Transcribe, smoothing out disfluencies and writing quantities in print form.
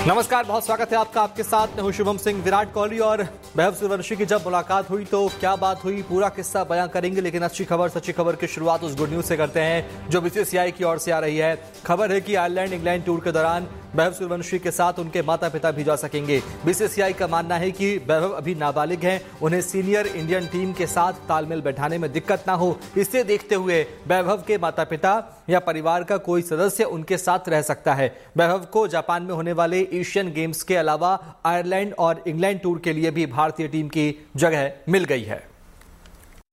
नमस्कार, बहुत स्वागत है आपका। आपके साथ मैं हूं शुभम सिंह। विराट कोहली और वैभव सूर्यवंशी की जब मुलाकात हुई तो क्या बात हुई, पूरा किस्सा बयां करेंगे। लेकिन अच्छी खबर, सच्ची खबर की शुरुआत उस गुड न्यूज से करते हैं जो बीसीसीआई की ओर से आ रही है। खबर है कि आयरलैंड इंग्लैंड टूर के दौरान वैभव सूर्यवंशी के साथ उनके माता पिता भी जा सकेंगे। बीसीसीआई का मानना है कि वैभव अभी नाबालिग हैं, उन्हें सीनियर इंडियन टीम के साथ तालमेल बैठाने में दिक्कत ना हो, इसे देखते हुए वैभव के माता पिता या परिवार का कोई सदस्य उनके साथ रह सकता है। वैभव को जापान में होने वाले एशियन गेम्स के अलावा आयरलैंड और इंग्लैंड टूर के लिए भी भारतीय टीम की जगह मिल गई है।